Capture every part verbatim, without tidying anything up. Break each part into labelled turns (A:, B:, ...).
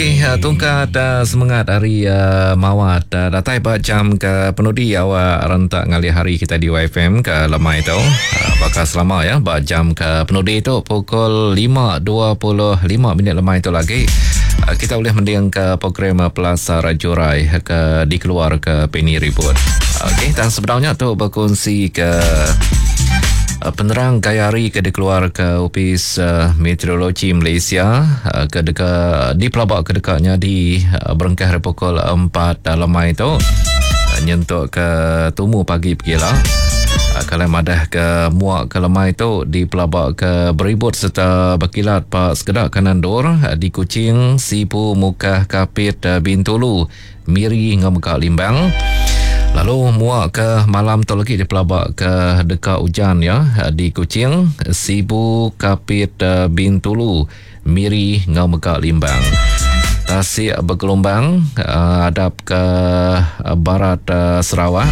A: Okey, uh, tungkat uh, semangat hari uh, mawat uh, datai ba jam ke penudi awak rentak ngali hari kita di Y F M ke lemai tu. Uh, bakal selama ya ba jam ke penudi tu pukul lima dua puluh lima minit lemai tu lagi. Uh, kita boleh mendengar ke program uh, Plaza Rajurai ke dikeluar ke Penny Ribut. Okey, dan sebenarnya tu berkongsi ke penerang Gayari ke dikeluar ke Opis uh, Meteorologi Malaysia uh, ke dekat di pelabak ke dekatnya di uh, berengkah pukul empat dalam mai tu uh, nyentuk ke tumu pagi pergilah uh, kalau madah ke muak ke lemai tu di pelabak ke beribut serta berkilat pak sekedak kanan dor uh, di Kuching, Sibu, Mukah, Kapit, uh, Bintulu, Miri hingga Mekak Limbang. Lalu muak ke malam tu lagi di pelabak ke dekat hujan ya di Kuching, Sibu, Kapit, Bintulu, Miri, Ngau Mekak Limbang. Tasik bergelombang hadap ke barat Sarawak.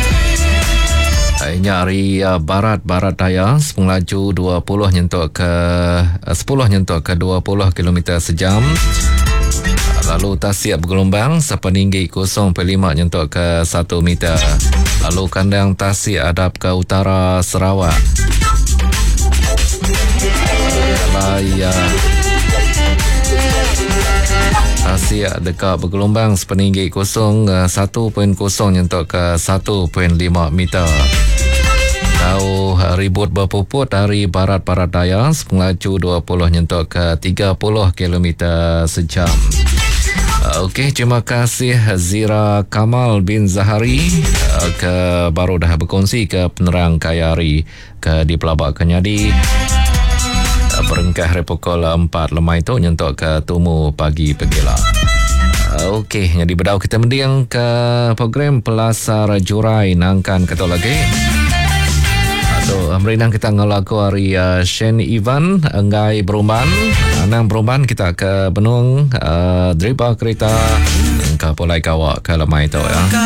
A: Nyari barat barat daya sepelaju dua puluh nyentuk ke sepuluh nyentuk ke dua puluh kilometer sejam. Lalu Tasik bergelombang sepeninggi kosong perpuluhan lima nyentuk ke satu meter. Lalu kandang Tasik hadap ke utara Sarawak. Malaya Tasik dekat bergelombang sepeninggi kosong satu perpuluhan kosong nyentuk ke satu perpuluhan lima meter. Tahu ribut berpuput dari barat-barat daya sepelaju dua puluh nyentuk ke tiga puluh kilometer sejam. Okey, terima kasih Zira Kamal bin Zahari uh, ke baru dah berkongsi ke penerang Gayari ke di pelabak Kenyadi uh, berengkah pukul empat lemai tu nyentuk ke tumu pagi pergilah. Uh, Okey, jadi berdau kita mendiang ke program Plaza Rajurai nangkan kata lagi. So, merinang kita ngelaku hari uh, Shen Ivan Enggai Berumban Anang Berumban kita ke Benung uh, Driba kereta ke Pulai Kawak ke lemai tu ya.